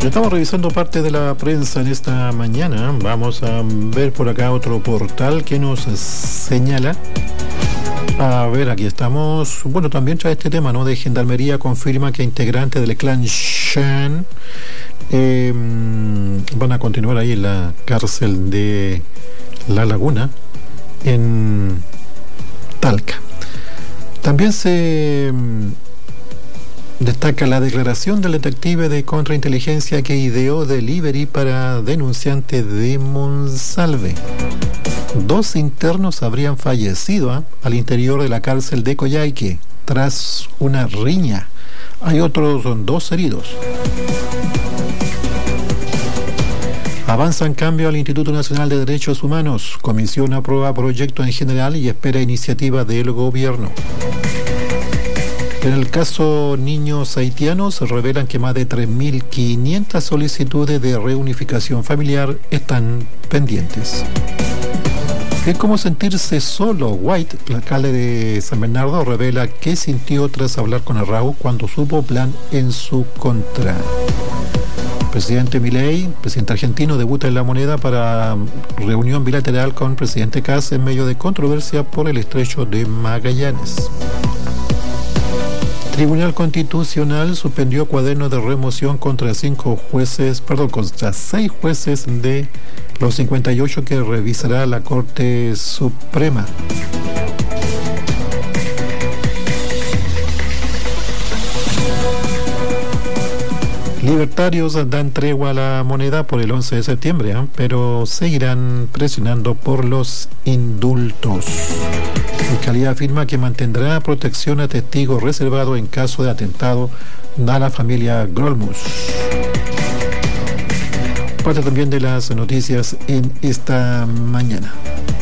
Estamos revisando parte de la prensa en esta mañana. Vamos a ver por acá otro portal que nos señala. A ver, aquí estamos. Bueno, también trae este tema, ¿no? De Gendarmería confirma que integrantes del clan Shan van a continuar ahí en la cárcel de La Laguna, en Talca. También se destaca la declaración del detective de contrainteligencia que ideó delivery para denunciante de Monsalve. 2 internos habrían fallecido al interior de la cárcel de Coyhaique tras una riña. Hay otros 2 heridos. Avanza en cambio al Instituto Nacional de Derechos Humanos. Comisión aprueba proyecto en general y espera iniciativa del gobierno. En el caso niños haitianos, revelan que más de 3.500 solicitudes de reunificación familiar están pendientes. Es como sentirse solo. White, el alcalde de San Bernardo, revela qué sintió tras hablar con Arrau cuando supo plan en su contra. Presidente Milei, presidente argentino, debuta en La Moneda para reunión bilateral con presidente Kast en medio de controversia por el estrecho de Magallanes. Tribunal Constitucional suspendió cuaderno de remoción contra 6 jueces de los 58 que revisará la Corte Suprema. Libertarios dan tregua a La Moneda por el 11 de septiembre, pero seguirán presionando por los indultos. Fiscalía afirma que mantendrá protección a testigos reservado en caso de atentado a la familia Grolmus. Parte también de las noticias en esta mañana.